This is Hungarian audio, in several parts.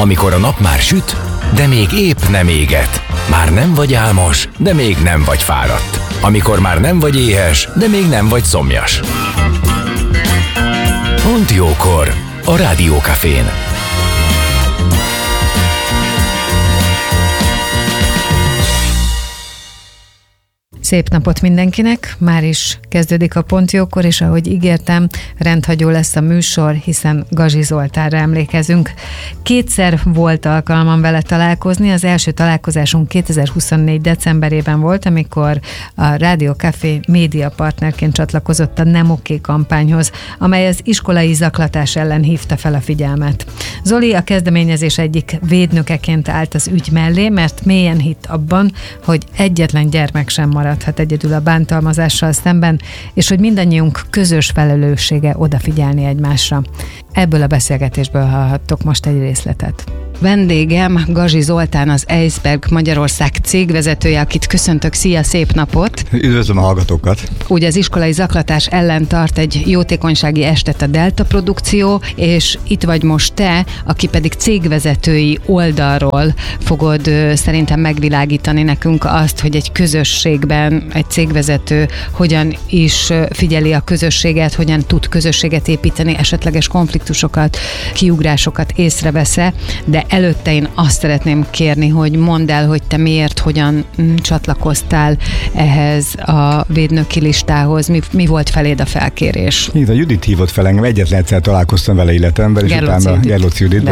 Amikor a nap már süt, de még épp nem éget. Már nem vagy álmos, de még nem vagy fáradt. Amikor már nem vagy éhes, de még nem vagy szomjas. Pont jókor a Rádiókafén. Szép napot mindenkinek, már is kezdődik a Pont jókor, és ahogy ígértem, rendhagyó lesz a műsor, hiszen Gazsi Zoltánra emlékezünk. Kétszer volt alkalmam vele találkozni, az első találkozásunk 2024. decemberében volt, amikor a Rádiókafé médiapartnerként csatlakozott a Nem Oké kampányhoz, amely az iskolai zaklatás ellen hívta fel a figyelmet. Zoli a kezdeményezés egyik védnökeként állt az ügy mellé, mert mélyen hitt abban, hogy egyetlen gyermek sem maradhat egyedül a bántalmazással szemben, és hogy mindannyiunk közös felelőssége odafigyelni egymásra. Ebből a beszélgetésből hallhattok most egy részletet. Vendégem Gazsi Zoltán, az Eisberg Magyarország cégvezetője, akit köszöntök. Szia, szép napot! Üdvözlöm a hallgatókat! Ugye az iskolai zaklatás ellen tart egy jótékonysági estet a Delta Produkció, és itt vagy most te, aki pedig cégvezetői oldalról fogod szerintem megvilágítani nekünk azt, hogy egy közösségben egy cégvezető hogyan is figyeli a közösséget, hogyan tud közösséget építeni, esetleges konfliktusokat, kiugrásokat észrevesz-e, de előtte én azt szeretném kérni, hogy mondd el, hogy te miért, hogyan csatlakoztál ehhez a védnöki listához, mi volt feléd a felkérés? Itt a Judit hívott fel engem, egyetlen egyszer találkoztam vele életemben, és utána Gerlóci Judit,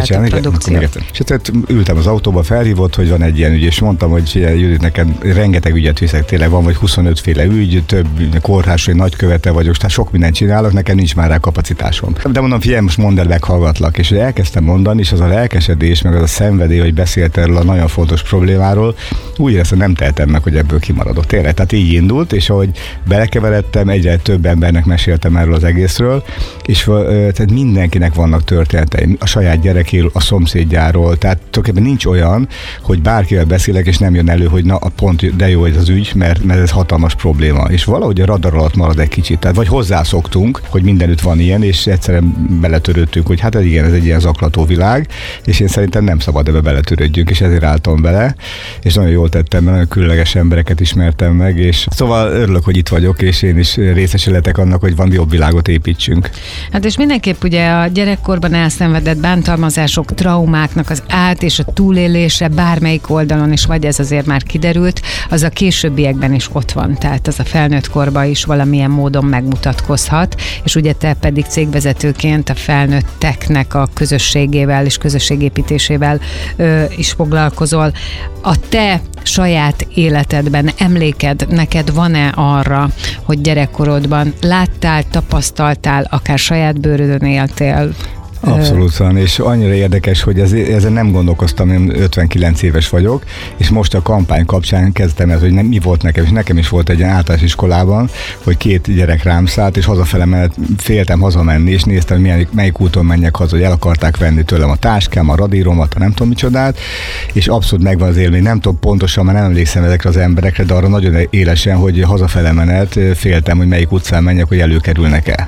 és tehát ültem az autóba, felhívott, hogy van egy ilyen ügy, és mondtam, hogy Judit, neked rengeteg ügyet viszek, tényleg van vagy 25 féle ügy, több kórházsai nagykövete vagyok, tehát sok mindent csinálok, nekem nincs már rá kapacitásom. De mondom, figyelj, most mondd el, meghallgatlak, és elkezdtem mondani, és az a lelkesedés, meg az a szenvedély, hogy beszélt erről a nagyon fontos problémáról, úgy éreztem, nem tehetem meg, hogy ebből kimaradok. Tényleg, tehát így indult, és ahogy belekeveredtem, egyre több embernek meséltem erről az egészről, és tehát mindenkinek vannak történetei, a saját gyerekéről, a szomszédjáról, tehát tulajdonképpen nincs olyan, hogy bárkivel beszélek, és nem jön elő, hogy na, pont de jó ez az ügy, mert ez hatalmas probléma. És valahogy a radar alatt marad egy kicsit, tehát vagy hozzászoktunk, hogy mindenütt van ilyen, és egyszerűen beletörődtünk, hogy hát igen, ez egy ilyen zaklató világ, és én szerintem nem szabad ebbe beletörődjünk, és ezért álltam bele, és nagyon jól tettem, mert nagyon különleges embereket ismertem meg, és szóval örülök, hogy itt vagyok, és én is részese lehetek annak, hogy van jobb világot építsünk. Hát és mindenképp ugye a gyerekkorban elszenvedett bántalmazások, traumáknak az át és a túlélése bármelyik oldalon is, vagy ez azért már kiderült, az a későbbiekben is ott van, tehát az a felnőtt korban is valamilyen módon megmutatkozhat, és ugye te pedig cégvezetőként a felnőtteknek a közösségével és közösségépítésével is foglalkozol. A te saját életedben emléked neked van-e arra, hogy gyerekkorodban láttál, tapasztaltál, akár saját bőrödön éltél? Abszolút van, és annyira érdekes, hogy ezen nem gondolkoztam, én 59 éves vagyok, és most a kampány kapcsán kezdtem el, hogy mi volt nekem, és nekem is volt egy ilyen általános iskolában, hogy 2 gyerek rám szállt, és hazafele mellett féltem hazamenni, és néztem, hogy melyik úton menjek haza, hogy el akarták venni tőlem a táskám, a radíromat, a nem tudom micsodát, és abszolút megvan az élmény, nem tudom pontosan, mert nem emlékszem ezekre az emberekre, de arra nagyon élesen, hogy hazafele menet féltem, hogy melyik utcán menjek, hogy előkerülnek-e.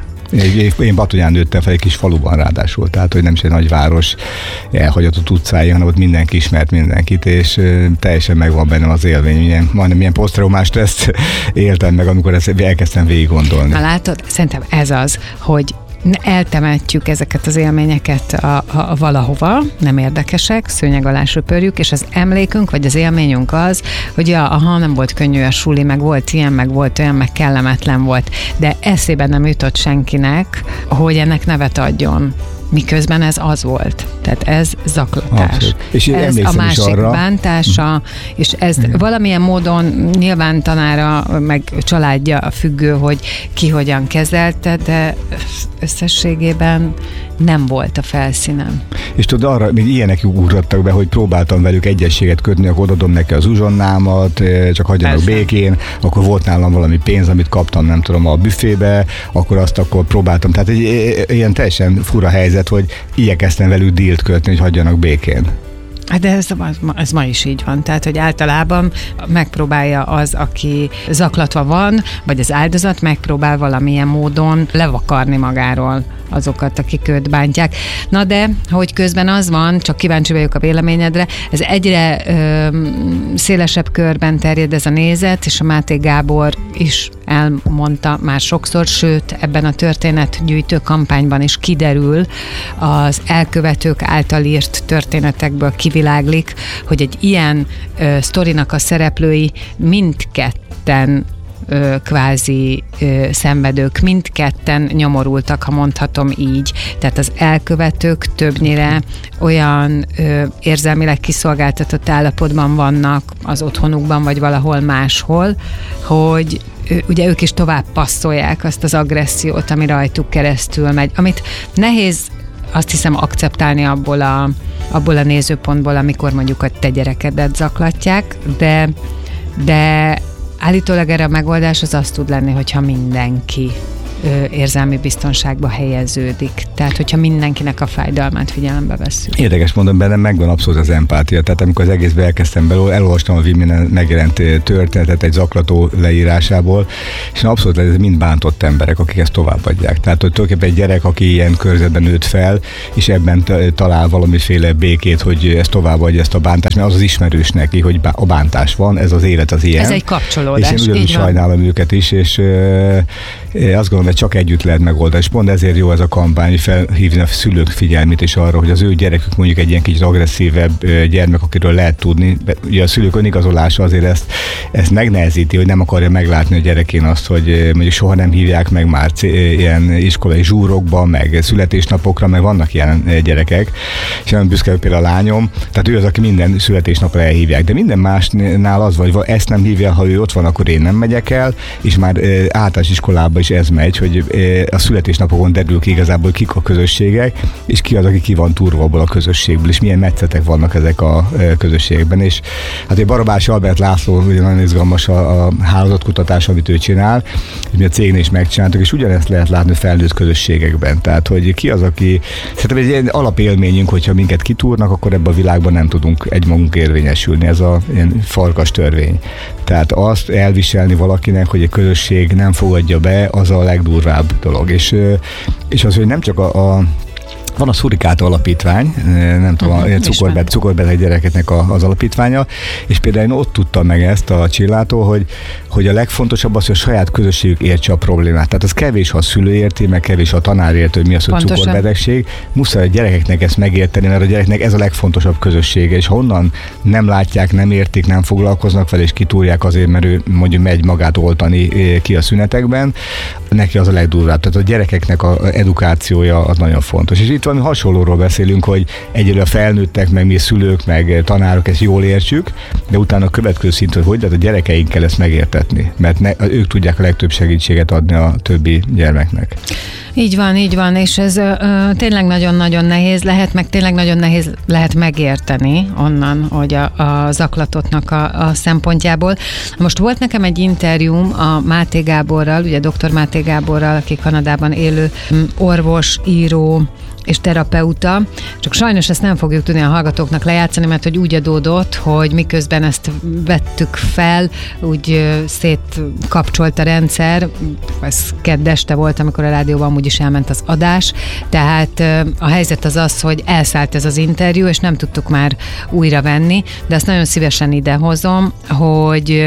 Én Batonyán nőttem fel, egy kis faluban ráadásul, tehát hogy nem is egy nagy város elhagyatott utcái, hanem ott mindenki ismert mindenkit, és teljesen megvan bennem az élmény, majdnem ilyen posztraumás stresszt éltem meg, amikor ezt elkezdtem végig gondolni. Na látod, szerintem ez az, hogy eltemetjük ezeket az élményeket valahova, nem érdekesek, szőnyeg alá söpörjük, és az emlékünk, vagy az élményünk az, hogy nem volt könnyű a suli, meg volt ilyen, meg volt olyan, meg kellemetlen volt, de eszébe nem jutott senkinek, hogy ennek nevet adjon. Miközben ez az volt. Tehát ez zaklatás. Abszolút. És ez a másik bántása, és ez valamilyen módon nyilván tanára, meg családja függő, hogy ki hogyan kezelte, de összességében nem volt a felszínen. És tudod, arra még ilyenek ugrattak be, hogy próbáltam velük egyességet kötni, akkor odadom neki az uzsonnámat, csak hagyjanak békén, akkor volt nálam valami pénz, amit kaptam, nem tudom, a büfébe, akkor próbáltam. Tehát egy ilyen teljesen fura helyzet, hogy igyekeztem velük dílt kötni, hogy hagyjanak békén. De ez ma is így van. Tehát, hogy általában megpróbálja az, aki zaklatva van, vagy az áldozat megpróbál valamilyen módon levakarni magáról azokat, akik őt bántják. Na de, hogy közben az van, csak kíváncsi vagyok a véleményedre, ez egyre szélesebb körben terjed ez a nézet, és a Máté Gábor is elmondta már sokszor, sőt, ebben a történetgyűjtő kampányban is kiderül, az elkövetők által írt történetekből kiviláglik, hogy egy ilyen sztorinak a szereplői mindketten kvázi szenvedők, mindketten nyomorultak, ha mondhatom így. Tehát az elkövetők többnyire olyan érzelmileg kiszolgáltatott állapotban vannak az otthonukban, vagy valahol máshol, hogy ugye ők is tovább passzolják azt az agressziót, ami rajtuk keresztül megy, amit nehéz azt hiszem akceptálni abból a nézőpontból, amikor mondjuk a te gyerekedet zaklatják, de állítólag erre a megoldás az tud lenni, hogyha mindenki érzelmi biztonságba helyeződik. Tehát, hogyha mindenkinek a fájdalmát figyelembe vesszük. Érdekes mondom, bennem megvan abszolút az empátia. Tehát amikor az egészbe elkezdtem belőle, elolvastam a Viminen megjelent történetet egy zaklató leírásából, és abszolút ez mind bántott emberek, akik ezt továbbadják. Tehát, hogy tulajdonképpen egy gyerek, aki ilyen körzetben nőtt fel, és ebben talál valamiféle békét, hogy ezt továbbadja, ezt a bántást, mert az ismerős neki, hogy a bántás van, ez az élet az ilyen. Ez egy kapcsolódás. És én ugyanúgy sajnálom őket is, és azt gondolom, hogy csak együtt lehet megoldani. És pont ezért jó ez a kampány, hogy felhívni a szülők figyelmét is arra, hogy az ő gyerekük mondjuk egy ilyen kicsit agresszívebb gyermek, akiről lehet tudni. Ugye a szülők önigazolása azért ezt megnehezíti, hogy nem akarja meglátni a gyerekén azt, hogy mondjuk soha nem hívják meg már ilyen iskolai zsúrokban, meg születésnapokra, meg vannak ilyen gyerekek. És nem büszke például a lányom, tehát ő az, aki minden születésnapra elhívják. De minden másnál az vagy, ezt nem hívja, ha ő ott van, akkor én nem megyek el, és már általános iskolában is ez megy, hogy a születésnapokon derül ki igazából kik a közösségek, és ki az, aki ki van turva abból a közösségből, és milyen metszetek vannak ezek a közösségekben. És hát egy Barabási Albert László, ugye nagyon izgalmas a hálózatkutatás, amit ő csinál, és mi a cégnél is megcsináltuk, és ugyanezt lehet látni felnőtt közösségekben. Tehát, hogy ki az, aki... Szerintem egy ilyen alapélményünk, hogyha minket kitúrnak, akkor ebben a világban nem tudunk egymagunk érvényesülni. Ez a ilyen farkas törvény. Tehát azt elviselni valakinek, hogy egy közösség nem fogadja be, az a legdurvább dolog. És az, hogy nem csak van a Szurikáta alapítvány, nem tudom, a cukorbeteg gyerekeknek az alapítványa, és például én ott tudtam meg ezt a Csillától, hogy a legfontosabb az, hogy a saját közösségük értse a problémát. Tehát az kevés, ha a szülő érti, meg kevés, ha a tanár érti, hogy mi az, hogy cukorbetegség. Muszáj a gyerekeknek ezt megérteni, mert a gyereknek ez a legfontosabb közössége, és ha onnan nem látják, nem értik, nem foglalkoznak vele, és kitúrják azért, mert ő mondjuk megy magát oltani ki a szünetekben, neki az a legdurvább. Tehát a gyerekeknek az edukációja az nagyon fontos. És itt valami hasonlóról beszélünk, hogy egyelőre a felnőttek, meg mi szülők, meg tanárok ezt jól értsük, de utána a következő szint, hogy lehet a gyerekeinkkel ezt megértetni, mert ők tudják a legtöbb segítséget adni a többi gyermeknek. Így van, és ez tényleg nagyon-nagyon nehéz lehet, meg tényleg nagyon nehéz lehet megérteni onnan, hogy a zaklatottnak a szempontjából. Most volt nekem egy interjúm a Máté Gáborral, ugye dr. Máté Gáborral, aki Kanadában élő orvos, író és terapeuta, csak sajnos ezt nem fogjuk tudni a hallgatóknak lejátszani, mert hogy úgy adódott, hogy miközben ezt vettük fel, úgy szétkapcsolt a rendszer, ez kedd este volt, amikor a rádióban amúgy is elment az adás, tehát a helyzet az, hogy elszállt ez az interjú, és nem tudtuk már újra venni, de azt nagyon szívesen idehozom, hogy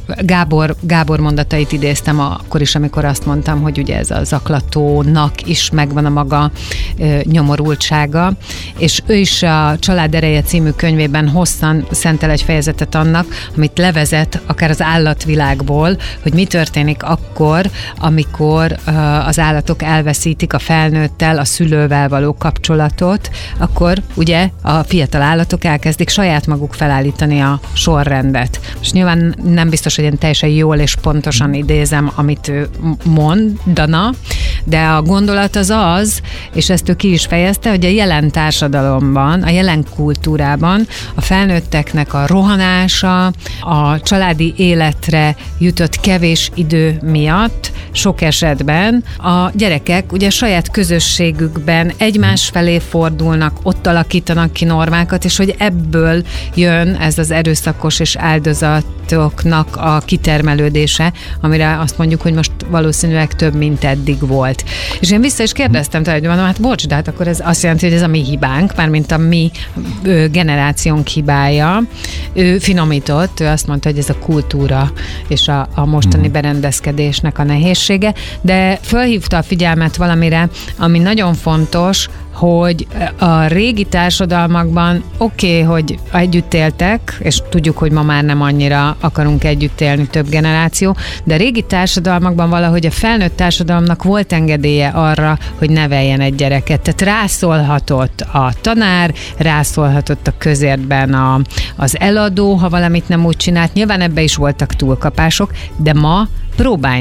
Gábor mondatait idéztem akkor is, amikor azt mondtam, hogy ugye ez a zaklatónak is megvan a maga nyomorultsága, és ő is a Család ereje című könyvében hosszan szentel egy fejezetet annak, amit levezet akár az állatvilágból, hogy mi történik akkor, amikor az állatok elveszítik a felnőttel, a szülővel való kapcsolatot, akkor ugye a fiatal állatok elkezdik saját maguk felállítani a sorrendet. És nyilván nem biztos, hogy én teljesen jól és pontosan idézem, amit ő mondana, de a gondolat az, és ezt ő ki is fejezte, hogy a jelen társadalomban, a jelen kultúrában a felnőtteknek a rohanása, a családi életre jutott kevés idő miatt sok esetben a gyerekek ugye saját közösségükben egymás felé fordulnak, ott alakítanak ki normákat, és hogy ebből jön ez az erőszakos és áldozatoknak a kitermelődése, amire azt mondjuk, hogy most valószínűleg több, mint eddig volt. És én vissza is kérdeztem tőle, hogy mondom, hát bocs, de hát akkor ez azt jelenti, hogy ez a mi hibánk, mármint a mi generációnk hibája. Ő finomított, ő azt mondta, hogy ez a kultúra és a mostani berendezkedésnek a nehézsége, de fölhívta a figyelmet valamire, ami nagyon fontos, hogy a régi társadalmakban oké, hogy együtt éltek, és tudjuk, hogy ma már nem annyira akarunk együtt élni több generáció, de a régi társadalmakban valahogy a felnőtt társadalomnak volt engedélye arra, hogy neveljen egy gyereket. Tehát rászólhatott a tanár, rászólhatott a közértben az eladó, ha valamit nem úgy csinált. Nyilván ebbe is voltak túlkapások, de ma próbálj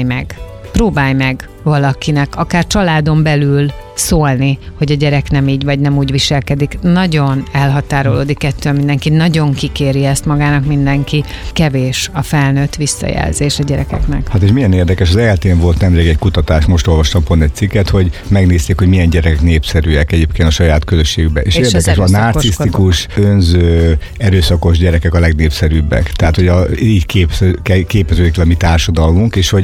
meg valakinek, akár családon belül szólni, hogy a gyerek nem így vagy nem úgy viselkedik. Nagyon elhatárolódik ettől mindenki, nagyon kikéri ezt magának mindenki. Kevés a felnőtt visszajelzés a gyerekeknek. Hát és milyen érdekes, az ELTE-n volt nemrég egy kutatás, most olvastam pont egy cikket, hogy megnézték, hogy milyen gyerekek népszerűek egyébként a saját közösségükben. És érdekes, a narcisztikus, önző, erőszakos gyerekek a legnépszerűbbek. Tehát, hogy így képeződik le a mi társadalmunk, és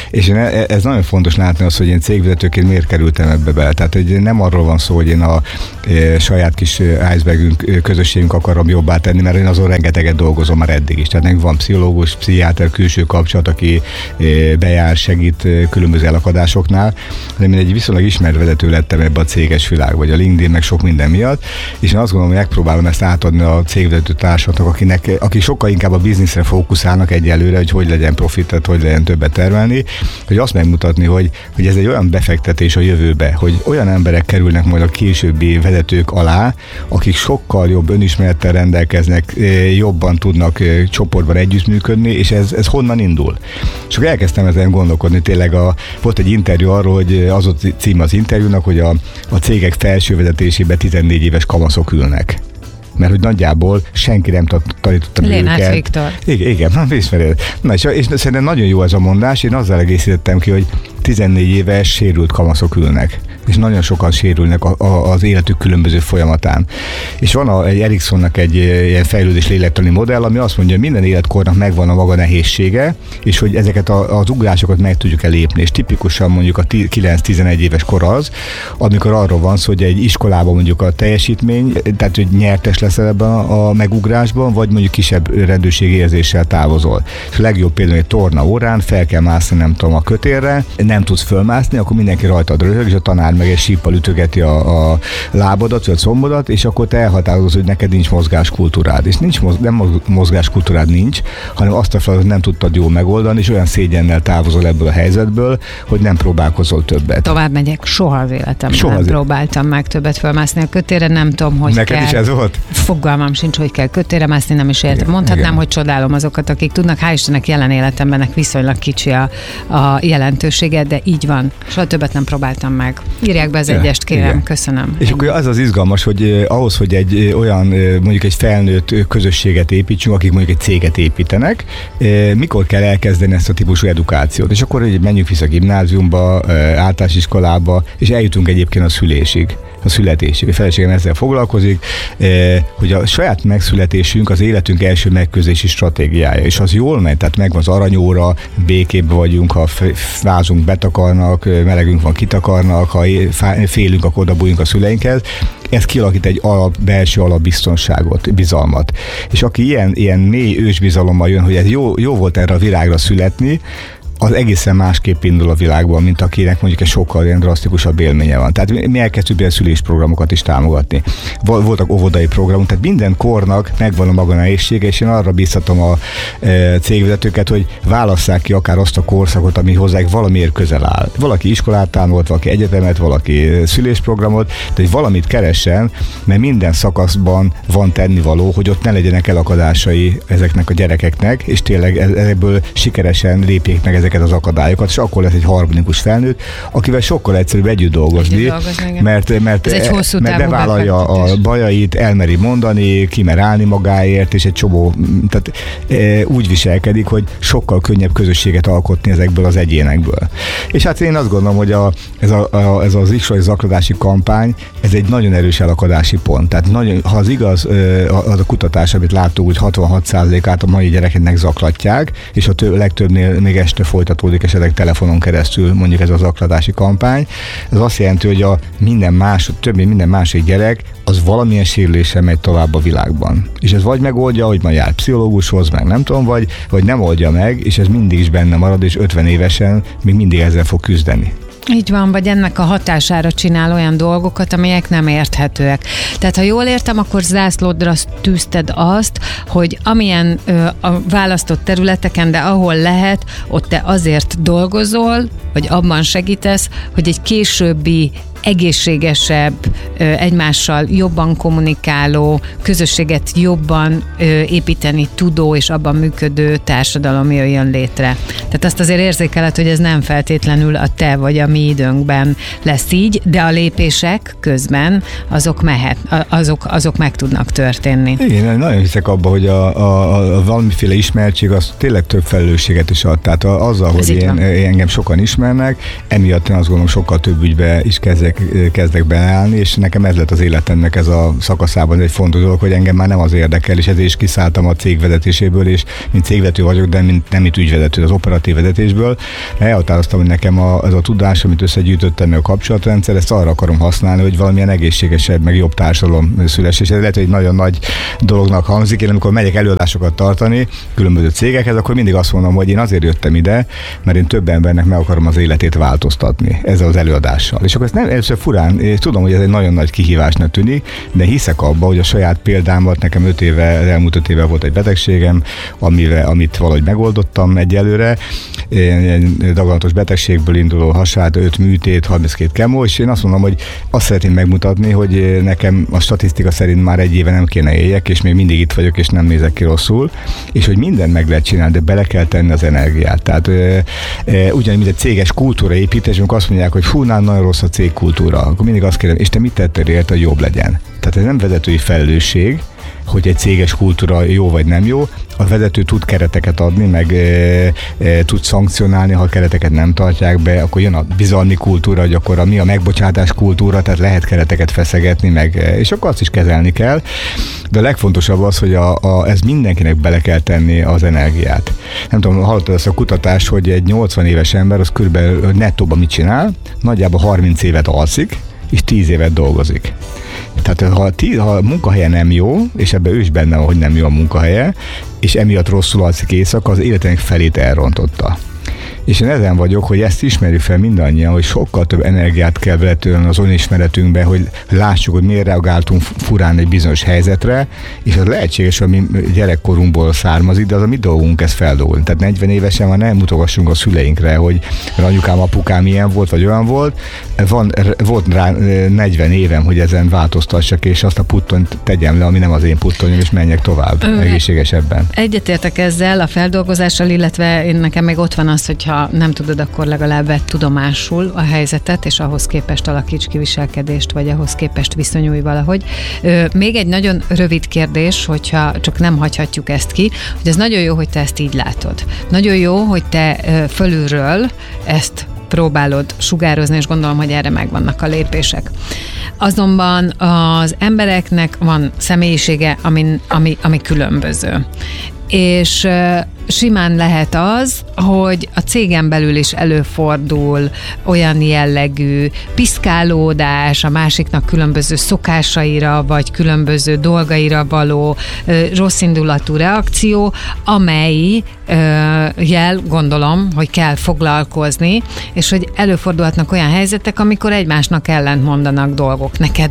ez nagyon fontos látni azt, hogy én cégvezetőként miért kerültem ebbe be. Tehát, hogy nem arról van szó, hogy én a saját kis icebergünk, közösségünk akarom jobbá tenni, mert én azon rengeteget dolgozom már eddig is. Tehát nekünk van pszichológus, pszichiáter, külső kapcsolat, aki bejár, segít különböző elakadásoknál, de én egy viszonylag ismert vezető lettem ebbe a céges világba, vagy a LinkedIn, meg sok minden miatt, és én azt gondolom, hogy megpróbálom ezt átadni a cégvezető társaknak, akik sokkal inkább a bizniszre fókuszálnak egyelőre, hogy legyen profitet, hogy legyen többet termelni, hogy azt megmutatni, hogy ez egy olyan befektetés a jövőbe, hogy olyan emberek kerülnek majd a későbbi vezetők alá, akik sokkal jobb önismerettel rendelkeznek, jobban tudnak csoportban együttműködni, és ez honnan indul? És akkor elkezdtem ezen gondolkodni, tényleg volt egy interjú arról, hogy az a cím az interjúnak, hogy a cégek felső vezetésében 14 éves kamaszok ülnek. Mert hogy nagyjából senki nem tanította őket. Lénát Viktor. Igen, ismered. Na, és szerintem nagyon jó ez a mondás, én azzal egészítettem ki, hogy 14 éves sérült kamaszok ülnek, és nagyon sokan sérülnek az életük különböző folyamatán. És van egy Eriksonnak egy ilyen fejlődés lélektani modell, ami azt mondja, hogy minden életkornak megvan a maga nehézsége, és hogy ezeket az ugrásokat meg tudjuk elépni. És tipikusan mondjuk a 9-11 éves kor az, amikor arról van szó, hogy egy iskolában mondjuk a teljesítmény, tehát hogy nyertes leszel ebben a megugrásban, vagy mondjuk kisebb rendőrségérzéssel távozol. És a legjobb például egy torna órán fel kell mászni, nem tudom, a kötélre, nem tudsz fölmászni, akkor mindenki rajtad röhög, és a tanár meg egy síppal ütögeti a lábadat, vagy a combodat, és akkor te elhatározod, hogy neked nincs mozgáskultúrád. És nem mozgáskultúrád nincs, hanem azt a feladatot nem tudtad jól megoldani, és olyan szégyennel távozol ebből a helyzetből, hogy nem próbálkozol többet. Tovább megyek, soha az életemben nem próbáltam meg többet fölmászni a kötélre, nem tudom, hogy neked kell. Is ez volt? Fogalmam sincs, hogy kell kötélre mászni, nem is értem. Mondhatnám, igen, hogy csodálom azokat, akik tudnak, hál' Istennek jelen életemben viszonylag kicsi a jelentősége, de így van. Soha többet nem próbáltam meg. Írják be az egyest, kérem, igen. Köszönöm. És akkor az izgalmas, hogy ahhoz, hogy egy olyan, mondjuk egy felnőtt közösséget építsünk, akik mondjuk egy céget építenek, mikor kell elkezdeni ezt a típusú edukációt? És akkor menjünk vissza a gimnáziumba, általános iskolába, és eljutunk egyébként a szülésig, a születésig. A feleségem ezzel foglalkozik, hogy a saját megszületésünk az életünk első megküzdési stratégiája, és az jól megy, tehát megvan az aranyóra, békében vagyunk, ha fázunk, betakarnak, melegünk van, kitakarnak, ha félünk, akkor odabújunk a szüleinkhez. Ez kialakít egy belső alapbiztonságot, bizalmat. És aki ilyen mély ősbizalommal jön, hogy ez jó volt erre a világra születni, az egészen másképp indul a világban, mint akinek mondjuk egy sokkal ilyen drasztikusabb élménye van. Tehát mi elkezdtük a szülésprogramokat is támogatni. Voltak óvodai programok, tehát minden kornak megvan a maga nehézsége, és én arra bíztatom a cégvezetőket, hogy válasszák ki akár azt a korszakot, ami hozzájuk valamiért közel áll. Valaki iskolát támogat, valaki egyetemet, valaki szülésprogramot, de hogy valamit keressen, mert minden szakaszban van tennivaló, hogy ott ne legyenek elakadásai ezeknek a gyerekeknek, és tényleg ebből sikeresen lépjék meg ezeket ezeket az akadályokat, és akkor lesz egy harmonikus felnőtt, akivel sokkal egyszerűbb együtt dolgozni, mert bevállalja a bajait, elmeri mondani, kimer állni magáért, és egy csomó, tehát úgy viselkedik, hogy sokkal könnyebb közösséget alkotni ezekből az egyénekből. És hát én azt gondolom, hogy ez az iskolai zaklatási kampány, ez egy nagyon erős elakadási pont. Tehát nagyon, ha az igaz, az a kutatás, amit láttuk, hogy 66%-át a mai gyerekeknek zaklatják, és a legtöbbnél még este folytatódik esetleg telefonon keresztül mondjuk ez a zaklatási kampány. Ez azt jelenti, hogy több mint minden másik gyerek az valamilyen sérüléssel megy tovább a világban. És ez vagy megoldja, hogy majd jár pszichológushoz, meg nem tudom, vagy nem oldja meg, és ez mindig is benne marad, és 50 évesen még mindig ezzel fog küzdeni. Így van, vagy ennek a hatására csinál olyan dolgokat, amelyek nem érthetőek. Tehát ha jól értem, akkor zászlódra tűzted azt, hogy amilyen a választott területeken, de ahol lehet, ott te azért dolgozol, vagy abban segítesz, hogy egy későbbi egészségesebb, egymással jobban kommunikáló, közösséget jobban építeni tudó és abban működő társadalom jöjjön létre. Tehát azt azért érzékeled, hogy ez nem feltétlenül a te vagy a mi időnkben lesz így, de a lépések közben azok meg tudnak történni. Igen, nagyon hiszek abba, hogy a valamiféle ismertség az tényleg több felelősséget is ad. Tehát azzal, hogy engem sokan ismernek, emiatt én azt gondolom, sokkal több ügybe is kezdek beleállni, és nekem ez lett az életemnek ez a szakaszában egy fontos dolog, hogy engem már nem az érdekel, és ezért is kiszálltam a cég vezetéséből, és mint cégvezető vagyok, de nem mint ügyvezető, az operatív vezetésből. Elhatároztam, hogy nekem ez a tudás, amit összegyűjtöttem, meg a kapcsolatrendszer, ezt arra akarom használni, hogy valamilyen egészségesebb, meg jobb társadalom szüles. És ez lehet, hogy egy nagyon nagy dolognak hangzik. Én amikor megyek előadásokat tartani különböző cégekhez, akkor mindig azt mondom, hogy én azért jöttem ide, mert én több embernek meg akarom az életét változtatni ezzel az előadással. És akkor ezt nem először furán, és tudom, hogy ez egy nagyon nagy kihívásnak tűnik, de hiszek abba, hogy a saját példámat, nekem elmúlt 5 éve volt egy betegségem, amit valahogy megoldottam egyelőre, egy daganatos betegségből induló hasát, 5 műtét, 32 kemó, és én azt mondom, hogy azt szeretném megmutatni, hogy nekem a statisztika szerint már 1 éve nem kéne éljek, és még mindig itt vagyok, és nem nézek ki rosszul, és hogy mindent meg lehet csinálni, de bele kell tenni az energiát. Tehát ugyanúgy, mint egy céges kultúra építés, amikor azt mondják, hogy nagyon rossz a cégkultúra, akkor mindig azt kérdem, és te mit tettél érte, hogy jobb legyen? Tehát ez nem vezetői felelősség, hogy egy céges kultúra jó vagy nem jó. A vezető tud kereteket adni, meg tud szankcionálni, ha a kereteket nem tartják be, akkor jön a bizalmi kultúra, hogy akkor mi a megbocsátás kultúra, tehát lehet kereteket feszegetni, és akkor azt is kezelni kell. De a legfontosabb az, hogy ez mindenkinek bele kell tenni az energiát. Nem tudom, hallottad ezt a kutatást, hogy egy 80 éves ember az körülbelül nettóban mit csinál, nagyjából 30 évet alszik, és 10 évet dolgozik. Tehát ha a munkahelye nem jó, és ebben ő is benne van, hogy nem jó a munkahelye, és emiatt rosszul alszik éjszaka, az életének felét elrontotta. És én ezen vagyok, hogy ezt ismerjük fel mindannyian, hogy sokkal több energiát kell beletölni az önismeretünkbe, hogy lássuk, hogy miért reagáltunk furán egy bizonyos helyzetre, és az lehetséges, hogy mi gyerekkorunkból származik, de az a mi dolgunk ezt feldolgozni. Tehát 40 évesen már nem mutogassunk a szüleinkre, hogy anyukám, apukám ilyen volt, vagy olyan volt. Volt rá 40 évem, hogy ezen változtassak, és azt a puttonyt tegyem le, ami nem az én puttonyom, és menjek tovább egészségesebben. Egyetértek ezzel a feldolgozással, illetve nekem még ott van az, hogyha nem tudod, akkor legalább vedd tudomásul a helyzetet, és ahhoz képest alakíts ki viselkedést, vagy ahhoz képest viszonyulj valahogy. Még egy nagyon rövid kérdés, hogyha csak nem hagyhatjuk ezt ki, hogy ez nagyon jó, hogy te ezt így látod. Nagyon jó, hogy te fölülről ezt próbálod sugározni, és gondolom, hogy erre megvannak a lépések. Azonban az embereknek van személyisége, ami különböző. És simán lehet az, hogy a cégen belül is előfordul olyan jellegű piszkálódás, a másiknak különböző szokásaira, vagy különböző dolgaira való rosszindulatú reakció, amely gondolom, hogy kell foglalkozni, és hogy előfordulhatnak olyan helyzetek, amikor egymásnak ellent mondanak dolgok. Neked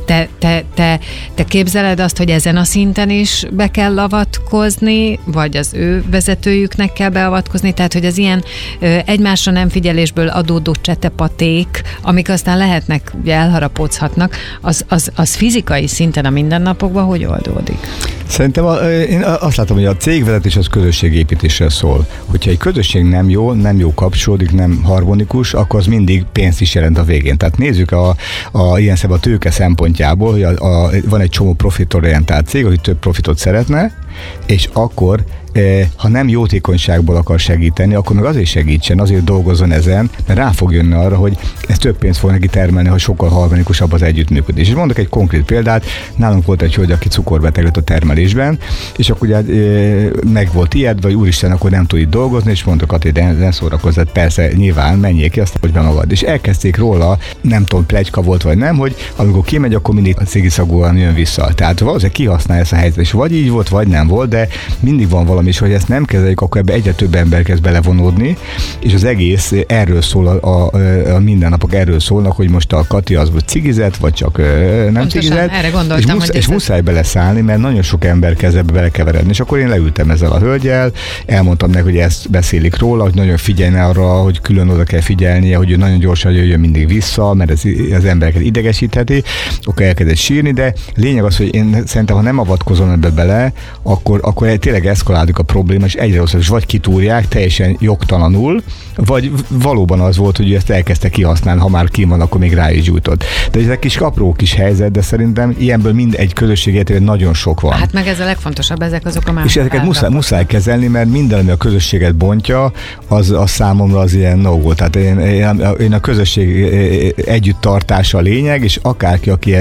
Te képzeled azt, hogy ezen a szinten is be kell avatkozni, vagy az ő vezetőjüknek kell beavatkozni, tehát hogy az ilyen egymásra nem figyelésből adódó csetepaték, amik aztán lehetnek, ugye elharapódzhatnak, az fizikai szinten a mindennapokban hogy oldódik? Szerintem én azt látom, hogy a cégvezetés az közösségépítésről szól. Hogyha egy közösség nem jó kapcsolódik, nem harmonikus, akkor az mindig pénzt is jelent a végén. Tehát nézzük ilyen szemben a tőke szempontjából, hogy van egy csomó profitorientált cég, hogy több profitot szeretne, és akkor ha nem jótékonyságból akar segíteni, akkor meg azért segítsen, azért dolgozzon ezen, mert rá fog jönni arra, hogy ez több pénzt fog neki termelni, hogy sokkal harmonikusabb az együttműködés. És mondok egy konkrét példát, nálunk volt egy hölgy, aki cukorbeteg lett a termelésben, és akkor ugye meg volt ilyet, vagy úristen, akkor nem tud itt dolgozni, és mondta Kati, de ne szórakozz, persze nyilván menjél ki, aztán hogy be magad. És elkezdték róla, nem tudom, pletyka volt vagy nem, hogy amikor kimegy, akkor mindig a cigiszagúan jön vissza. Tehát valószínűleg kihasználja ezt a helyzetet, és vagy így volt, vagy nem volt, de mindig van valami, és hogy ezt nem kezeljük, akkor ebbe egyre több ember kezd belevonódni, és az egész erről szól, a mindennapok erről szólnak, hogy most a Kati az vagy cigizett, vagy csak nem pontosan, cigizett. Erre gondoltam, és muszáj beleszállni, mert nagyon sok ember kezd ebbe belekeveredni. És akkor én leültem ezzel a hölgyel, elmondtam neki, hogy ezt beszélik róla, hogy nagyon figyeljen arra, hogy külön oda kell figyelnie, hogy ő nagyon gyorsan jöjjön mindig vissza, mert ez az embereket idegesítheti, akkor elkezdett sírni, de lényeg az, hogy én szerintem, ha nem avatkozom ebbe bele, akkor tényleg eszkalálódik a probléma, és egyre rosszabb, és vagy kitúrják teljesen jogtalanul, vagy valóban az volt, hogy ezt elkezdte kihasználni, ha már kín van, akkor még rá is gyújtott. De ez egy kis apró kis helyzet, de szerintem ilyenből mind egy közösség életében nagyon sok van. Hát meg ez a legfontosabb, ezek azok a mások. És ezeket muszáj kezelni, mert minden, ami a közösséget bontja, az számomra az ilyen no-go. Tehát én a közösség együtttartása a lényeg, és akárki, aki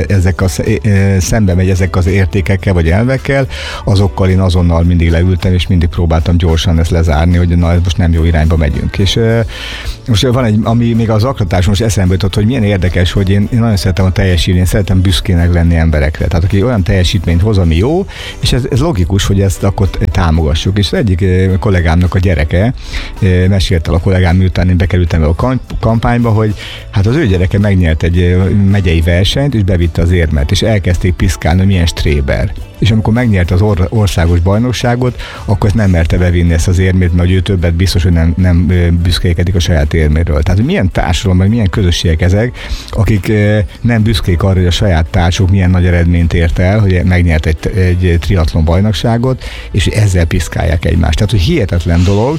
szembe megy ezek az értékekkel vagy elvekkel, azokkal én azonnal mindig leültem, és mindig próbáltam gyorsan ezt lezárni, hogy na, most nem jó irányba megyünk. És most van egy, ami még az akratás most eszembe jutott, hogy milyen érdekes, hogy én nagyon szeretem a teljesítményt, én szeretem büszkének lenni emberekre. Tehát aki olyan teljesítményt hoz, ami jó, és ez logikus, hogy ezt akkor támogassuk. És az egyik kollégámnak a gyereke mesélte a kollégám, miután én bekerültem a kampányba, hogy hát az ő gyereke megnyert egy megyei versenyt, és bevitte az érmet, és elkezdték piszkálni, hogy milyen stréber. És amikor megnyerte az országos bajnokságot, akkor ezt nem merte bevinni ezt az érmét, mert ő többet biztos, hogy nem büszkékedik a saját érméről. Tehát, hogy milyen társadalom, meg milyen közösségek ezek, akik nem büszkék arra, hogy a saját társuk milyen nagy eredményt ért el, hogy megnyert egy triatlon bajnokságot, és ezzel piszkálják egymást. Tehát, hogy hihetetlen dolog.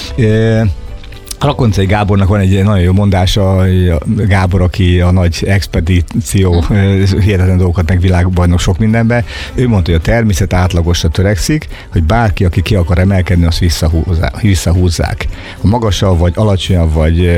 Rakoncai Gábornak van egy nagyon jó mondása, Gábor, aki a nagy expedíció, hihetetlen dolgokat meg világbajnok sok mindenben. Ő mondta, hogy a természet átlagosra törekszik, hogy bárki, aki ki akar emelkedni, azt visszahúzzák. A magasabb, vagy alacsonyabb, vagy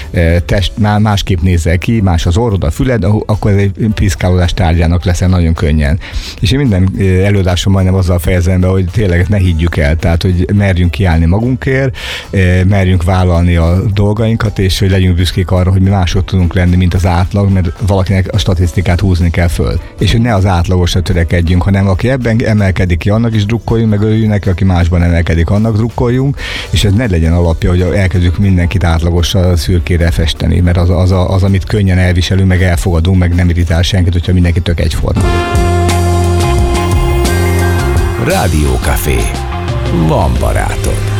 másképp nézzel ki, más az orrod, a füled, akkor ez egy piszkálódás tárgyának leszel nagyon könnyen. És én minden előadásom majdnem azzal fejezem be, hogy tényleg ne higgyük el, tehát, hogy merjünk kiállni magunkért, merjünk vállalni a dolgainkat, és hogy legyünk büszkék arra, hogy mi mások tudunk lenni, mint az átlag, mert valakinek a statisztikát húzni kell föl. És hogy ne az átlagosra törekedjünk, hanem aki ebben emelkedik ki, annak is drukkoljunk, meg örüljünk neki, aki másban emelkedik, annak drukkoljunk, és ez ne legyen alapja, hogy elkezdjük mindenkit átlagosra szürkére festeni, mert az, amit könnyen elviselünk, meg elfogadunk, meg nem irritál senkit, hogyha mindenki tök egyforma. Rádiókafé. Van barátod.